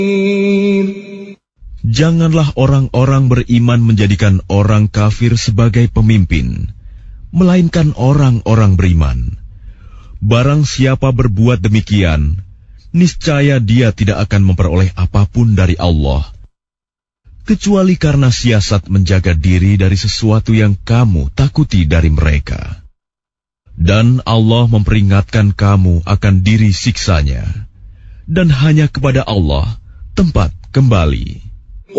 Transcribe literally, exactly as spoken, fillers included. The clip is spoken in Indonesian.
Janganlah orang-orang beriman menjadikan orang kafir sebagai pemimpin, melainkan orang-orang beriman. Barang siapa berbuat demikian, niscaya dia tidak akan memperoleh apapun dari Allah, kecuali karena siasat menjaga diri dari sesuatu yang kamu takuti dari mereka. Dan Allah memperingatkan kamu akan diri siksanya, dan hanya kepada Allah tempat kembali.